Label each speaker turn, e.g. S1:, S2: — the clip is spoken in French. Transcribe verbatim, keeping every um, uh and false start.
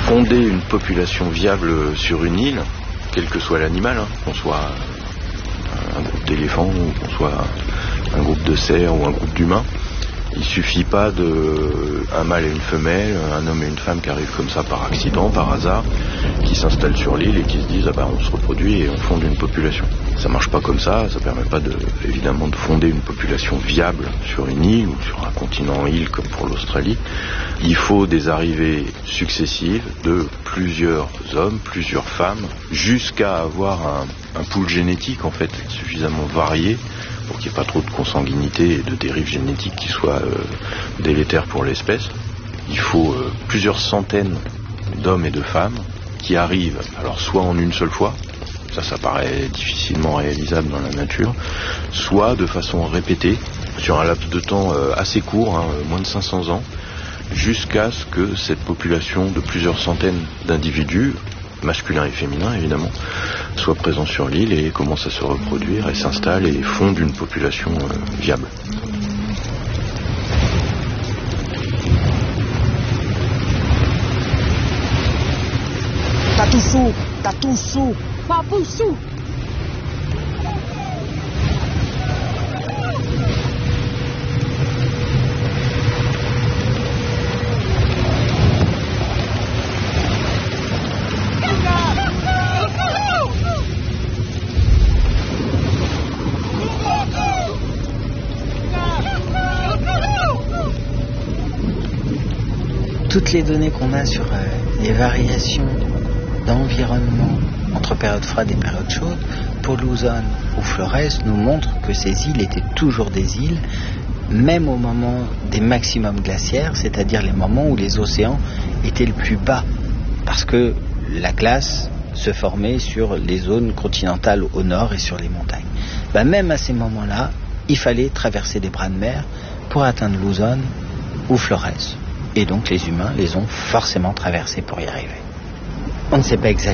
S1: Fonder une population viable sur une île, quel que soit l'animal, hein, qu'on soit un groupe d'éléphants ou qu'on soit un groupe de cerfs ou un groupe d'humains, il suffit pas de un mâle et une femelle, un homme et une femme qui arrivent comme ça par accident, par hasard, qui s'installent sur l'île et qui se disent ah ben on se reproduit et on fonde une population. Ça marche pas comme ça, ça permet pas de, évidemment de fonder une population viable sur une île ou sur un continent île comme pour l'Australie. Il faut des arrivées successives de plusieurs hommes, plusieurs femmes, jusqu'à avoir un, un pool génétique en fait suffisamment varié pour qu'il n'y ait pas trop de consanguinité et de dérives génétiques qui soient euh, délétères pour l'espèce. Il faut euh, plusieurs centaines d'hommes et de femmes qui arrivent, alors soit en une seule fois, ça ça paraît difficilement réalisable dans la nature, soit de façon répétée, sur un laps de temps euh, assez court, hein, moins de cinq cents ans, jusqu'à ce que cette population de plusieurs centaines d'individus, masculins et féminins évidemment, soit présent sur l'île et commence à se reproduire et s'installe et fonde une population euh, viable.
S2: Tatusu, tatusu, papusu.
S3: Toutes les données qu'on a sur euh, les variations d'environnement entre périodes froides et périodes chaudes, pour Luzon ou Flores, nous montrent que ces îles étaient toujours des îles, même au moment des maximums glaciaires, c'est-à-dire les moments où les océans étaient le plus bas, parce que la glace se formait sur les zones continentales au nord et sur les montagnes. Ben, même à ces moments-là, il fallait traverser des bras de mer pour atteindre Luzon ou Flores. Et donc les humains les ont forcément traversés pour y arriver. On ne sait pas exactement